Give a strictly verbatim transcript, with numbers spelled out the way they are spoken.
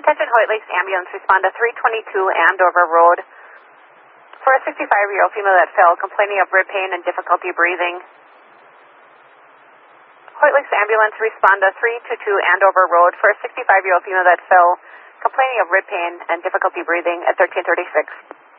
Attention Hoyt Lakes Ambulance, respond to three twenty-two Andover Road for a sixty-five-year-old female that fell, complaining of rib pain and difficulty breathing. Hoyt Lakes Ambulance, respond to three twenty-two Andover Road for a sixty-five-year-old female that fell, complaining of rib pain and difficulty breathing at thirteen thirty-six.